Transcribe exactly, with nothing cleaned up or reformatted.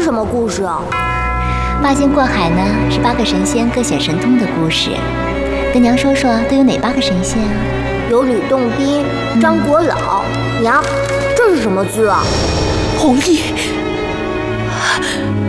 什么故事啊？ 八仙过海呢，是八个神仙各显神通的故事。跟娘说说，都有哪八个神仙啊？ 有吕洞宾、张国老。娘，这是什么字啊？ 弘毅，